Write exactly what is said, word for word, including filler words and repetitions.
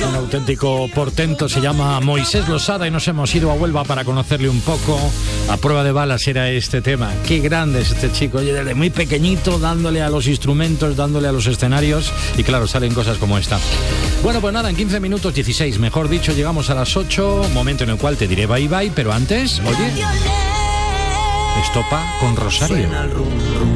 un auténtico portento, se llama Moisés Losada y nos hemos ido a Huelva para conocerle un poco. A prueba de balas era este tema. Qué grande es este chico, oye, desde muy pequeñito, dándole a los instrumentos, dándole a los escenarios y claro, salen cosas como esta. Bueno, pues nada, en quince minutos, dieciséis, mejor dicho, llegamos a las ocho, momento en el cual te diré bye bye, pero antes, oye, estopa con Rosario.